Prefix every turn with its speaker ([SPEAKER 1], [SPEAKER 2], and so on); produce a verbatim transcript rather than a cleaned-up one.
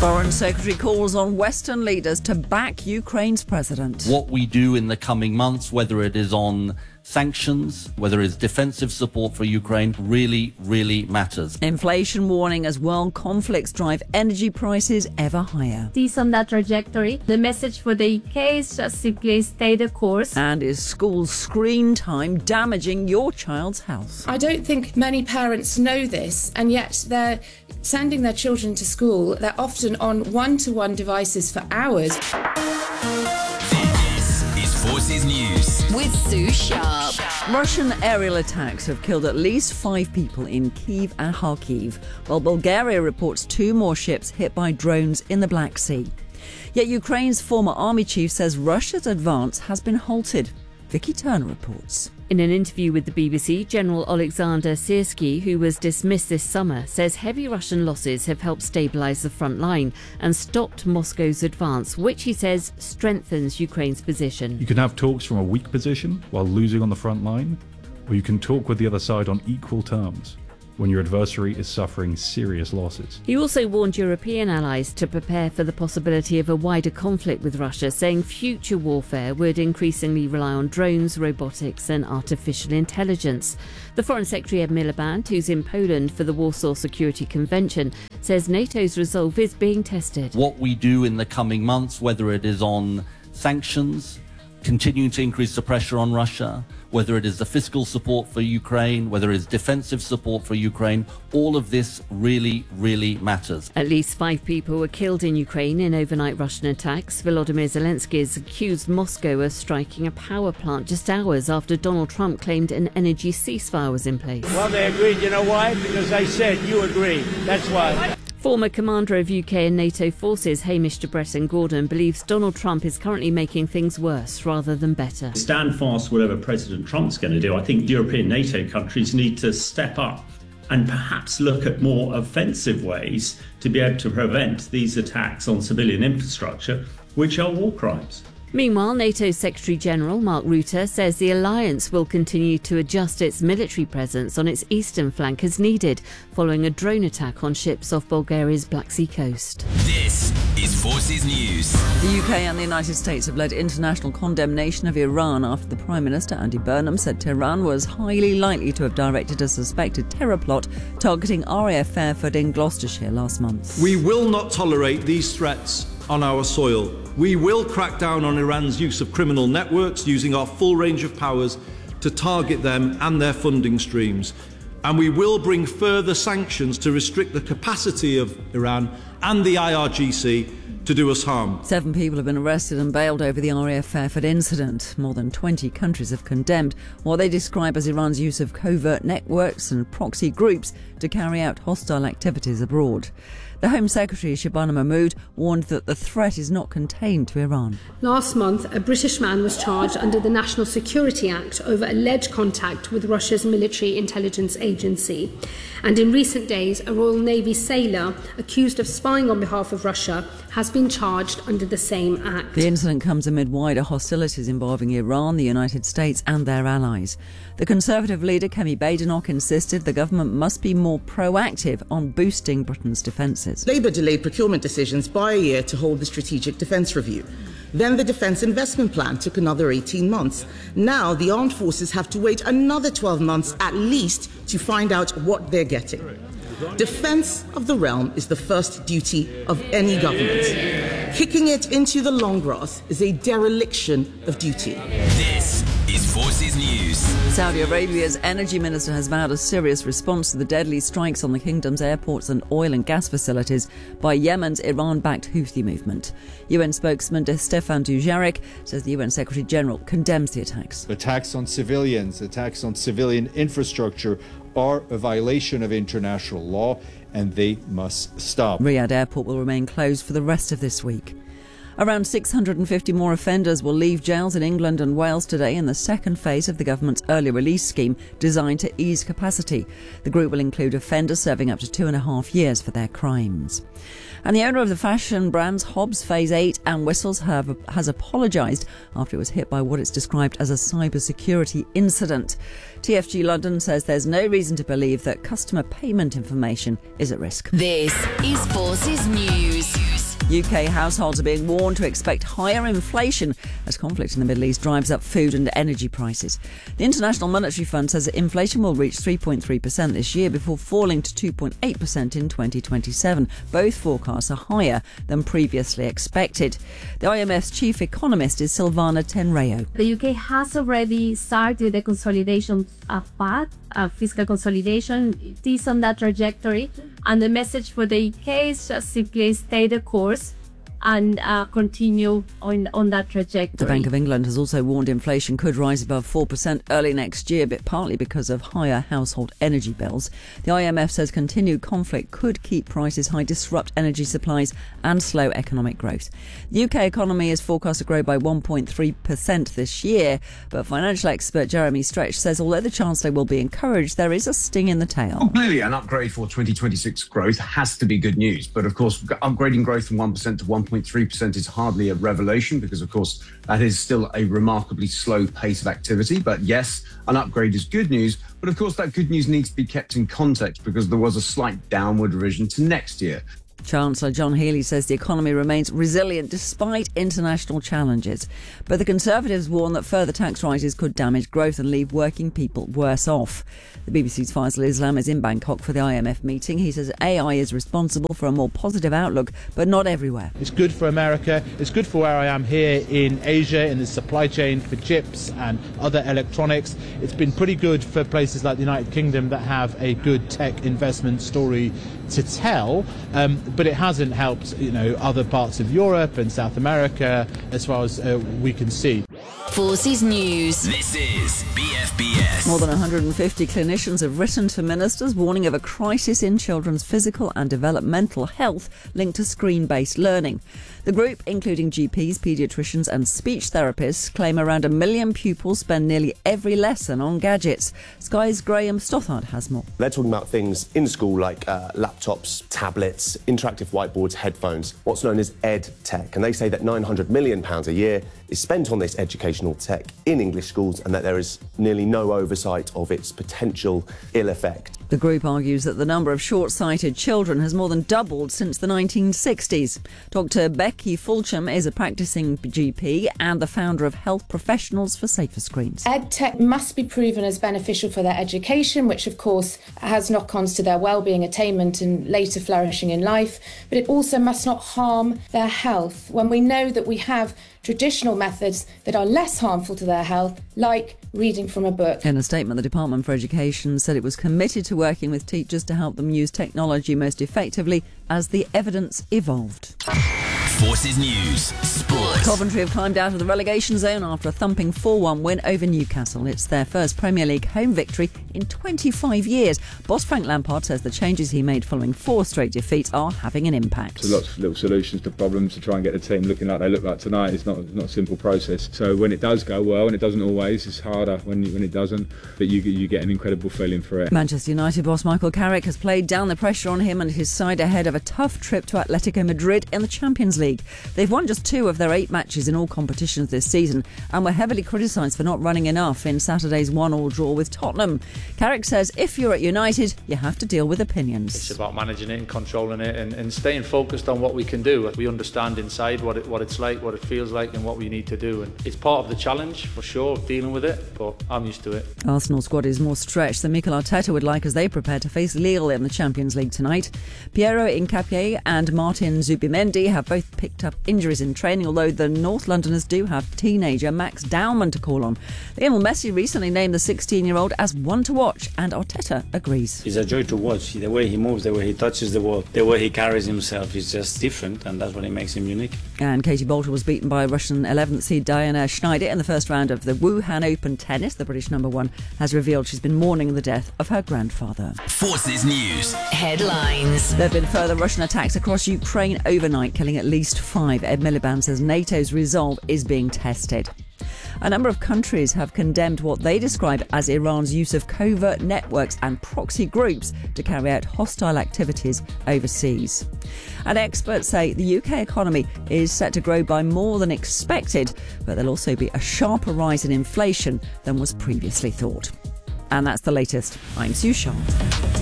[SPEAKER 1] Foreign Secretary calls on Western leaders to back Ukraine's president.
[SPEAKER 2] What we do in the coming months, whether it is on sanctions, whether it's defensive support for Ukraine, really, really matters.
[SPEAKER 1] Inflation warning as world conflicts drive energy prices ever higher.
[SPEAKER 3] Cease on that trajectory. The message for the U K is just simply stay the course.
[SPEAKER 1] And is school screen time damaging your child's health?
[SPEAKER 4] I don't think many parents know this, and yet they're sending their children to school. They're often on one-to-one devices for hours.
[SPEAKER 5] Forces News
[SPEAKER 6] with Sue Sharp.
[SPEAKER 1] Russian aerial attacks have killed at least five people in Kyiv and Kharkiv, while Bulgaria reports two more ships hit by drones in the Black Sea. Yet Ukraine's former army chief says Russia's advance has been halted. Vicky Turner reports.
[SPEAKER 3] In an interview with the B B C, General Alexander Syrskyi, who was dismissed this summer, says heavy Russian losses have helped stabilise the front line and stopped Moscow's advance, which he says strengthens Ukraine's position.
[SPEAKER 7] You can have talks from a weak position while losing on the front line, or you can talk with the other side on equal terms when your adversary is suffering serious losses.
[SPEAKER 3] He also warned European allies to prepare for the possibility of a wider conflict with Russia, saying future warfare would increasingly rely on drones, robotics and artificial intelligence. The Foreign Secretary Ed Miliband, who's in Poland for the Warsaw Security Convention, says NATO's resolve is being tested.
[SPEAKER 2] What we do in the coming months, whether it is on sanctions, continuing to increase the pressure on Russia, whether it is the fiscal support for Ukraine, whether it is defensive support for Ukraine, all of this really, really matters.
[SPEAKER 3] At least five people were killed in Ukraine in overnight Russian attacks. Volodymyr Zelensky has accused Moscow of striking a power plant just hours after Donald Trump claimed an energy ceasefire was in place.
[SPEAKER 8] Well, they agreed. You know why? Because they said you agreed. That's why.
[SPEAKER 3] Former commander of U K and NATO forces Hamish de Bretton Gordon believes Donald Trump is currently making things worse rather than better.
[SPEAKER 9] Stand fast whatever President Trump's going to do. I think European NATO countries need to step up and perhaps look at more offensive ways to be able to prevent these attacks on civilian infrastructure, which are war crimes.
[SPEAKER 3] Meanwhile, NATO Secretary-General Mark Rutte says the alliance will continue to adjust its military presence on its eastern flank as needed, following a drone attack on ships off Bulgaria's Black Sea coast.
[SPEAKER 5] This is Forces News.
[SPEAKER 1] The U K and the United States have led international condemnation of Iran after the Prime Minister, Andy Burnham, said Tehran was highly likely to have directed a suspected terror plot targeting R A F Fairford in Gloucestershire last month.
[SPEAKER 10] We will not tolerate these threats on our soil. We will crack down on Iran's use of criminal networks, using our full range of powers to target them and their funding streams. And we will bring further sanctions to restrict the capacity of Iran and the I R G C to do us harm.
[SPEAKER 1] Seven people have been arrested and bailed over the R A F Fairford incident. More than twenty countries have condemned what they describe as Iran's use of covert networks and proxy groups to carry out hostile activities abroad. The Home Secretary, Shabana Mahmood, warned that the threat is not contained to Iran.
[SPEAKER 11] Last month, a British man was charged under the National Security Act over alleged contact with Russia's military intelligence agency. And in recent days, a Royal Navy sailor accused of spying on behalf of Russia has been charged under the same act.
[SPEAKER 1] The incident comes amid wider hostilities involving Iran, the United States and their allies. The Conservative leader, Kemi Badenoch, insisted the government must be more proactive on boosting Britain's defences.
[SPEAKER 12] Labour delayed procurement decisions by a year to hold the Strategic Defence Review. Then the Defence Investment Plan took another eighteen months. Now the armed forces have to wait another twelve months at least to find out what they're getting. Defence of the realm is the first duty of any government. Kicking it into the long grass is a dereliction of duty.
[SPEAKER 5] This is Forces News.
[SPEAKER 1] Saudi Arabia's energy minister has vowed a serious response to the deadly strikes on the kingdom's airports and oil and gas facilities by Yemen's Iran-backed Houthi movement. U N spokesman Stefan Dujarric says the U N Secretary-General condemns the attacks.
[SPEAKER 13] Attacks on civilians, attacks on civilian infrastructure are a violation of international law, and they must stop.
[SPEAKER 1] Riyadh Airport will remain closed for the rest of this week. Around six hundred fifty more offenders will leave jails in England and Wales today in the second phase of the government's early release scheme designed to ease capacity. The group will include offenders serving up to two and a half years for their crimes. And the owner of the fashion brands Hobbs, Phase eight and Whistles have, has apologised after it was hit by what it's described as a cybersecurity incident. T F G London says there's no reason to believe that customer payment information is at risk.
[SPEAKER 6] This is Forces News.
[SPEAKER 1] U K households are being warned to expect higher inflation as conflict in the Middle East drives up food and energy prices. The International Monetary Fund says that inflation will reach three point three percent this year before falling to two point eight percent in twenty twenty-seven. Both forecasts are higher than previously expected. The I M F's chief economist is Silvana Tenreo.
[SPEAKER 6] The U K has already started the consolidation path, uh, fiscal consolidation. It is on that trajectory, and the message for the U K is just simply stay the course and uh, continue on, on that trajectory.
[SPEAKER 1] The Bank of England has also warned inflation could rise above four percent early next year, but partly because of higher household energy bills. The I M F says continued conflict could keep prices high, disrupt energy supplies and slow economic growth. The U K economy is forecast to grow by one point three percent this year, but financial expert Jeremy Stretch says although the Chancellor will be encouraged, there is a sting in the tail.
[SPEAKER 14] Well, clearly an upgrade for twenty twenty-six growth has to be good news, but of course upgrading growth from one percent to one point three percent is hardly a revelation because, of course, that is still a remarkably slow pace of activity. But yes, an upgrade is good news. But of course, that good news needs to be kept in context because there was a slight downward revision to next year.
[SPEAKER 1] Chancellor John Healey says the economy remains resilient despite international challenges. But the Conservatives warn that further tax rises could damage growth and leave working people worse off. The B B C's Faisal Islam is in Bangkok for the I M F meeting. He says A I is responsible for a more positive outlook, but not everywhere.
[SPEAKER 15] It's good for America. It's good for where I am here in Asia, in the supply chain for chips and other electronics. It's been pretty good for places like the United Kingdom that have a good tech investment story to tell, um, but it hasn't helped, you know, other parts of Europe and South America as far as uh, we can see.
[SPEAKER 5] Forces News. This is B F B S.
[SPEAKER 1] More than one hundred fifty clinicians have written to ministers warning of a crisis in children's physical and developmental health linked to screen-based learning. The group, including G Ps, paediatricians and speech therapists, claim around a million pupils spend nearly every lesson on gadgets. Sky's Graham Stothard has more.
[SPEAKER 16] They're talking about things in school like uh, laptops, tablets, interactive whiteboards, headphones, what's known as ed tech. And they say that nine hundred million pounds a year is spent on this educational tech in English schools and that there is nearly no oversight of its potential ill effect.
[SPEAKER 1] The group argues that the number of short-sighted children has more than doubled since the nineteen sixties. Doctor Becky Fulcham is a practising G P and the founder of Health Professionals for Safer Screens.
[SPEAKER 4] EdTech must be proven as beneficial for their education, which of course has knock-ons to their well-being, attainment and later flourishing in life, but it also must not harm their health when we know that we have traditional methods that are less harmful to their health, like reading from a book.
[SPEAKER 1] In a statement, the Department for Education said it was committed to working with teachers to help them use technology most effectively as the evidence evolved.
[SPEAKER 5] Forces News Sport.
[SPEAKER 1] Coventry have climbed out of the relegation zone after a thumping four one win over Newcastle. It's their first Premier League home victory in twenty-five years. Boss Frank Lampard says the changes he made following four straight defeats are having an impact.
[SPEAKER 17] There's lots of little solutions to problems to try and get the team looking like they look like tonight. It's not, not a simple process. So when it does go well, and it doesn't always, it's harder when, when it doesn't, but you, you get an incredible feeling for it.
[SPEAKER 1] Manchester United boss Michael Carrick has played down the pressure on him and his side ahead of a tough trip to Atletico Madrid in the Champions League. They've won just two of their eight matches in all competitions this season and were heavily criticised for not running enough in Saturday's one-all draw with Tottenham. Carrick says if you're at United, you have to deal with opinions.
[SPEAKER 18] It's about managing it and controlling it and, and staying focused on what we can do. We understand inside what it, what it's like, what it feels like and what we need to do. And it's part of the challenge, for sure, of dealing with it, but I'm used to it.
[SPEAKER 1] Arsenal squad is more stretched than Mikel Arteta would like as they prepare to face Lille in the Champions League tonight. Piero Hincapié and Martin Zubimendi have both picked up injuries in training, although the North Londoners do have teenager Max Dowman to call on. Lionel Messi recently named the sixteen-year-old as one to watch, and Arteta agrees.
[SPEAKER 19] It's a joy to watch. The way he moves, the way he touches the ball, the way he carries himself is just different, and that's what makes him unique.
[SPEAKER 1] And Katie Boulter was beaten by Russian eleventh seed Diana Schneider in the first round of the Wuhan Open tennis. The British number one has revealed she's been mourning the death of her grandfather.
[SPEAKER 5] Forces News Headlines.
[SPEAKER 1] There have been further Russian attacks across Ukraine overnight, killing at least five. Ed Miliband says NATO's resolve is being tested. A number of countries have condemned what they describe as Iran's use of covert networks and proxy groups to carry out hostile activities overseas. And experts say the U K economy is set to grow by more than expected, but there'll also be a sharper rise in inflation than was previously thought. And that's the latest. I'm Sue Sharp.